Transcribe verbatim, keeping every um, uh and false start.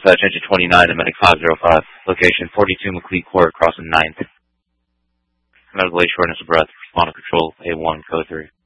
Dispatch engine twenty-nine to Medic five zero five. Location forty-two McLeod Court, crossing ninth. Medical age shortness of breath. Respond to control A one, code three.